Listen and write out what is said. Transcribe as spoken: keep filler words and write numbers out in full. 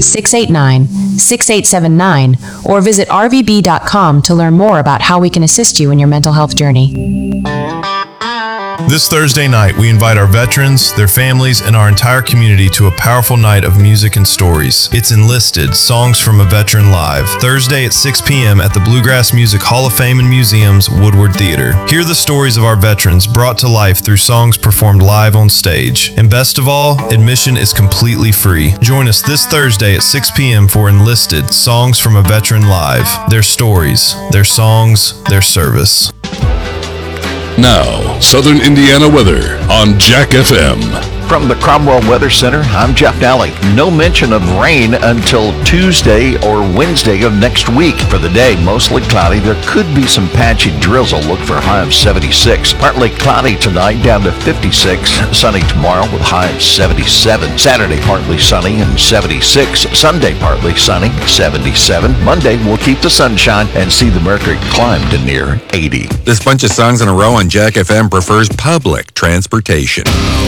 six eight nine, six eight seven nine or visit r v b dot com to learn more about how we can assist you in your mental health journey. This Thursday night, we invite our veterans, their families, and our entire community to a powerful night of music and stories. It's Enlisted, Songs from a Veteran Live, Thursday at six p.m. at the Bluegrass Music Hall of Fame and Museum's Woodward Theater. Hear the stories of our veterans brought to life through songs performed live on stage. And best of all, admission is completely free. Join us this Thursday at six p.m. for Enlisted, Songs from a Veteran Live. Their stories, their songs, their service. Now, Southern Indiana weather on Jack F M. From the Cromwell Weather Center, I'm Jeff Daly. No mention of rain until Tuesday or Wednesday of next week. For the day, mostly cloudy. There could be some patchy drizzle. Look for a high of seventy-six. Partly cloudy tonight, down to fifty-six. Sunny tomorrow with a high of seventy-seven. Saturday, partly sunny and seventy-six. Sunday, partly sunny, seventy-seven. Monday, we'll keep the sunshine and see the mercury climb to near eighty. This bunch of songs in a row on Jack F M prefers public transportation.